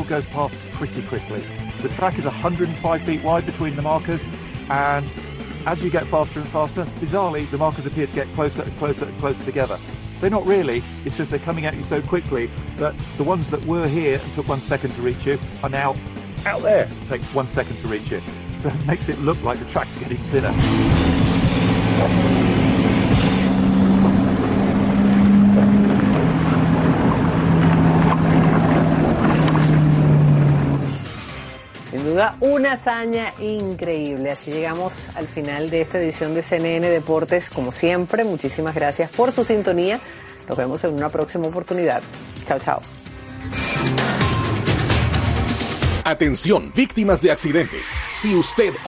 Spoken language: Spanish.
goes past pretty quickly. The track is 105 feet wide between the markers, and as you get faster and faster, bizarrely, the markers appear to get closer and closer and closer together. They're not really, it's just they're coming at you so quickly that the ones that were here and took 1 second to reach you are now out there, take 1 second to reach you. So it makes it look like the track's getting thinner. Sin duda, una hazaña increíble. Así llegamos al final de esta edición de CNN Deportes. Como siempre, muchísimas gracias por su sintonía. Nos vemos en una próxima oportunidad. Chao, chao. Atención, víctimas de accidentes. Si usted